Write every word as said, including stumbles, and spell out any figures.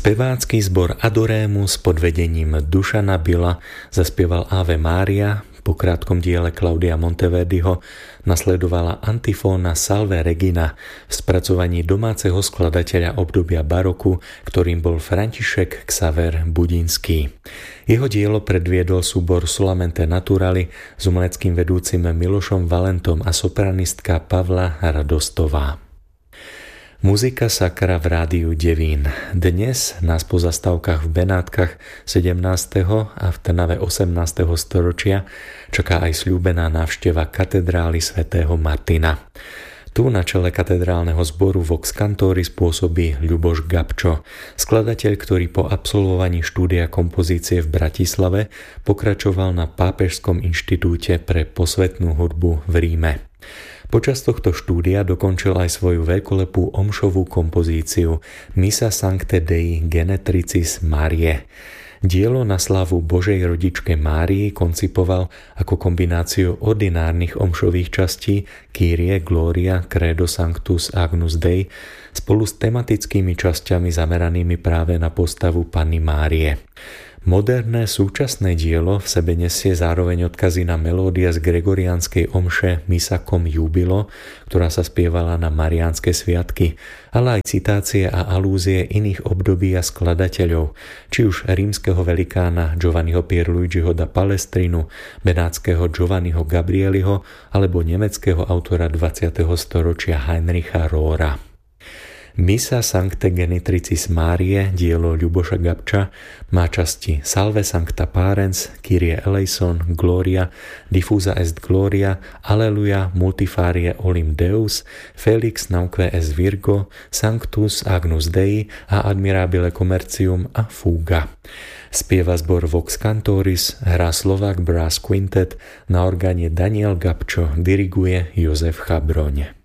Spevácky zbor Adoremus pod vedením Dušana Bila zaspieval Ave Mária, po krátkom diele Claudia Monteverdiho nasledovala antifóna Salve Regina v spracovaní domáceho skladateľa obdobia baroku, ktorým bol František Xaver Budinský. Jeho dielo predviedol súbor Solamente Naturali s umeleckým vedúcim Milošom Valentom a sopranistka Pavla Radostová. Muzika Sakra v rádiu Devín. Dnes nás po zastávkach v Benátkach sedemnásteho a v Trnave osemnásteho storočia čaká aj sľúbená návšteva katedrály svätého Martina. Tu na čele katedrálneho zboru Vox Cantoris pôsobí Ľuboš Gabčo, skladateľ, ktorý po absolvovaní štúdia kompozície v Bratislave pokračoval na Pápežskom inštitúte pre posvetnú hudbu v Ríme. Počas tohto štúdia dokončil aj svoju veľkolepú omšovú kompozíciu Missa Sancte Dei Genetricis Mariae. Dielo na slávu Božej rodičke Márii koncipoval ako kombináciu ordinárnych omšových častí Kyrie, Gloria, Credo Sanctus Agnus Dei spolu s tematickými časťami zameranými práve na postavu Panny Márie. Moderné súčasné dielo v sebe nesie zároveň odkazy na melódia z gregoriánskej omše Missa cum Jubilo, ktorá sa spievala na mariánske sviatky, ale aj citácie a alúzie iných období a skladateľov, či už rímskeho velikána Giovanniho Pierluigiho da Palestrinu, benátskeho Giovanniho Gabrieliho alebo nemeckého autora dvadsiateho storočia Heinricha Rohra. Missa Sancte Genetricis Mariae, dielo Ľuboša Gabča, má časti Salve Sancta Parens, Kyrie eleison, Gloria, Diffusa est Gloria, Alleluia, Multifarie Olim Deus, Felix Nauque es Virgo, Sanctus Agnus Dei a Admirabile Commercium a Fuga. Spieva zbor Vox Cantoris, hrá Slovak Brass Quintet, na orgáne Daniel Gabčo, diriguje Jozef Chabroň.